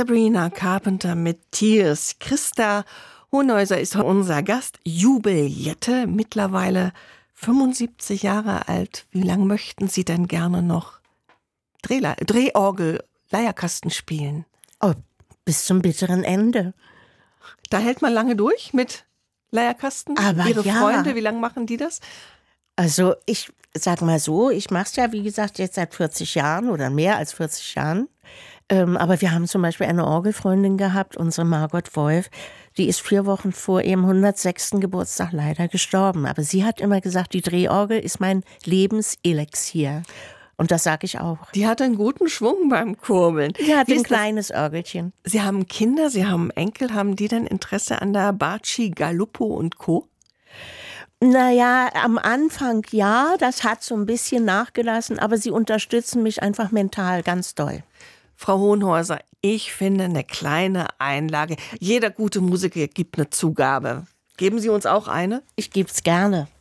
Sabrina Carpenter mit Tears. Christa Hohenhäuser ist unser Gast. Jubeljette, mittlerweile 75 Jahre alt. Wie lange möchten Sie denn gerne noch Drehorgel, Leierkasten spielen? Oh, bis zum bitteren Ende. Da hält man lange durch mit Leierkasten? Aber Ihre ja. Freunde, wie lange machen die das? Also ich sag mal so, ich mache es ja wie gesagt jetzt seit 40 Jahren oder mehr als 40 Jahren. Aber wir haben zum Beispiel eine Orgelfreundin gehabt, unsere Margot Wolf, die ist 4 Wochen vor ihrem 106. Geburtstag leider gestorben. Aber sie hat immer gesagt, die Drehorgel ist mein Lebenselixier. Und das sage ich auch. Die hat einen guten Schwung beim Kurbeln. Die hat ein kleines Orgelchen. Sie haben Kinder, Sie haben Enkel. Haben die denn Interesse an der Baci, Galuppo und Co.? Naja, am Anfang ja, das hat so ein bisschen nachgelassen, aber sie unterstützen mich einfach mental ganz doll. Frau Hohenhäuser, ich finde eine kleine Einlage. Jeder gute Musiker gibt eine Zugabe. Geben Sie uns auch eine? Ich gebe es gerne.